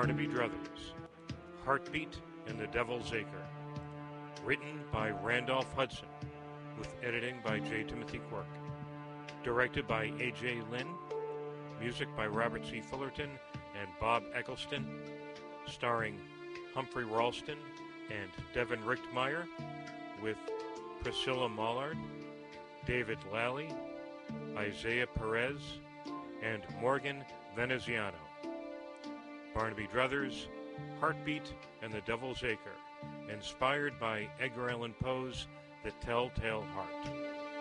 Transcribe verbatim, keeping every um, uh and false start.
Barnaby Druthers, Heartbeat and the Devil's Acre. Written by Randolph Hudson, with editing by J. Timothy Quirk. Directed by A J. Lynn. Music by Robert C. Fullerton and Bob Eccleston. Starring Humphrey Ralston and Devin Richtmeyer, with Priscilla Mollard, David Lally, Isaiah Perez, and Morgan Veneziano. Barnaby Druthers, Heartbeat and the Devil's Acre, inspired by Edgar Allan Poe's The Telltale Heart.